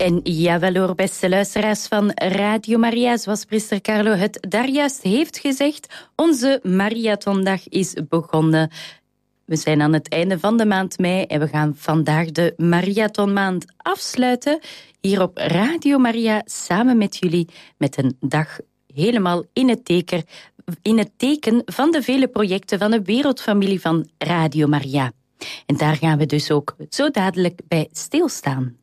En jawel hoor, beste luisteraars van Radio Maria, zoals priester Carlo het daar juist heeft gezegd, onze marathondag is begonnen. We zijn aan het einde van de maand mei en we gaan vandaag de marathonmaand afsluiten. Hier op Radio Maria samen met jullie met een dag helemaal in het teken van de vele projecten van de wereldfamilie van Radio Maria. En daar gaan we dus ook zo dadelijk bij stilstaan.